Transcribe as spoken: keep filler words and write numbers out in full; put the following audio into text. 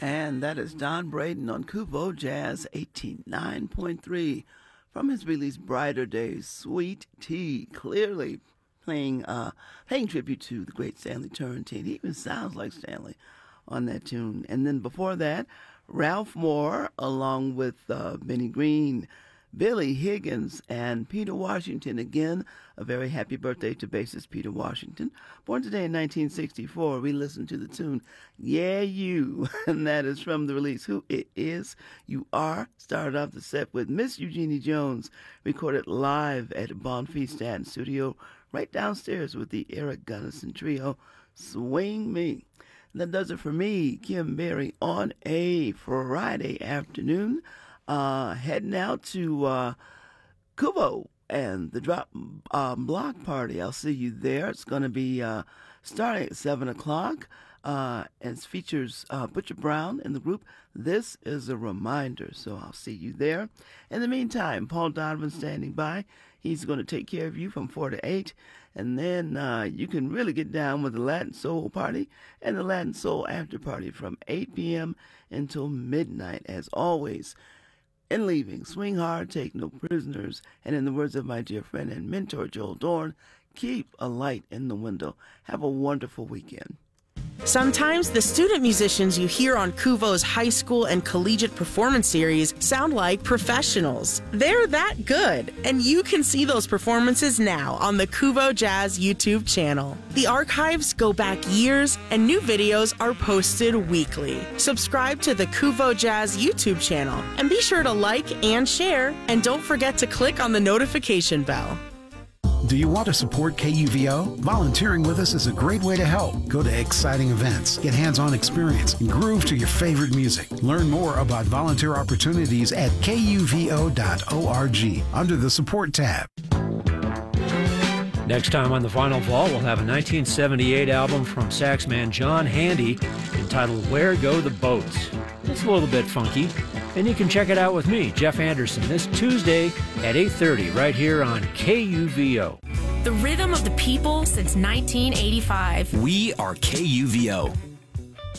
And that is Don Braden on Kuvo Jazz eighty-nine point three from his release Brighter Days, Sweet Tea, clearly playing uh, paying tribute to the great Stanley Turrentine. He even sounds like Stanley on that tune. And then before that, Ralph Moore along with uh, Benny Green, Billy Higgins, and Peter Washington. Again, a very happy birthday to bassist Peter Washington. Born today in nineteen sixty-four, we listened to the tune Yeah You, and that is from the release Who It Is You Are. Started off the set with Miss Eugenie Jones, recorded live at Bonfils Studio right downstairs with the Eric Gunnison Trio, Swing Me. That does it for me, Kim Berry, on a Friday afternoon. Uh, heading out to uh, Kuvo and the Drop um, Block Party. I'll see you there. It's going to be uh, starting at seven o'clock. Uh, and it features uh, Butcher Brown in the group. This is a reminder, so I'll see you there. In the meantime, Paul Donovan standing by. He's going to take care of you from four to eight. And then uh, you can really get down with the Latin Soul Party and the Latin Soul After Party from eight p.m. until midnight. As always, in leaving, swing hard, take no prisoners, and in the words of my dear friend and mentor Joel Dorn, keep a light in the window. Have a wonderful weekend. Sometimes the student musicians you hear on Kuvo's high school and collegiate performance series sound like professionals. They're that good, and you can see those performances now on the Kuvo Jazz YouTube channel. The archives go back years, and new videos are posted weekly. Subscribe to the Kuvo Jazz YouTube channel, and be sure to like and share, and don't forget to click on the notification bell. Do you want to support K U V O? Volunteering with us is a great way to help. Go to exciting events, get hands-on experience, and groove to your favorite music. Learn more about volunteer opportunities at K U V O dot org under the Support tab. Next time on The Final Fall, we'll have a nineteen seventy-eight album from saxman John Handy entitled Where Go the Boats. It's a little bit funky, and you can check it out with me, Jeff Anderson, this Tuesday at eight thirty right here on K U V O. The rhythm of the people since nineteen eighty-five. We are K U V O.